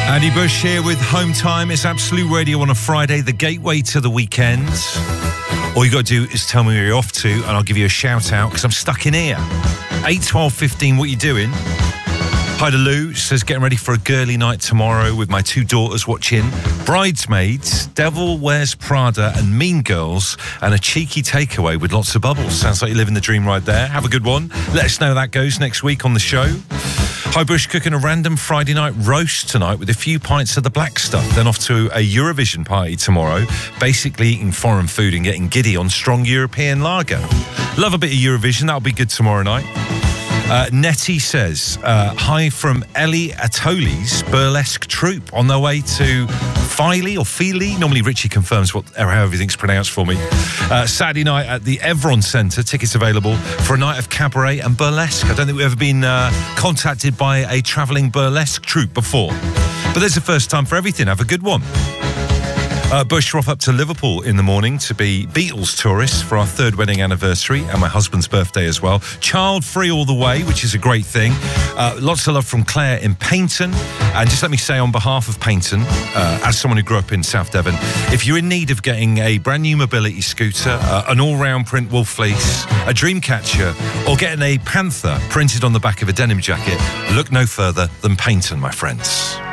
Andy Bush here with Home Time. It's Absolute Radio on a Friday, the gateway to the weekend. All you got to do is tell me where you're off to and I'll give you a shout out because I'm stuck in here. 8, 12, 15, what you doing? Hi to Lou, says getting ready for a girly night tomorrow with my 2 daughters watching Bridesmaids, Devil Wears Prada and Mean Girls, and a cheeky takeaway with lots of bubbles. Sounds like you're living the dream right there. Have a good one. Let us know how that goes next week on the show. Hi Bush, cooking a random Friday night roast tonight with a few pints of the black stuff, then off to a Eurovision party tomorrow, basically eating foreign food and getting giddy on strong European lager. Love a bit of Eurovision, that'll be good tomorrow night. Nettie says, hi from Ellie Atoli's burlesque troupe on their way to Filey or Feely. Normally Richie confirms how everything's pronounced for me. Saturday night at the Evron Centre. Tickets available for a night of cabaret and burlesque. I don't think we've ever been contacted by a travelling burlesque troupe before. But there's a first time for everything. Have a good one. Bush, we're off up to Liverpool in the morning to be Beatles tourists for our 3rd wedding anniversary and my husband's birthday as well. Child-free all the way, which is a great thing. Lots of love from Claire in Paynton. And just let me say on behalf of Paynton, as someone who grew up in South Devon, if you're in need of getting a brand new mobility scooter, an all-round print wool fleece, a dream catcher, or getting a panther printed on the back of a denim jacket, look no further than Paynton, my friends.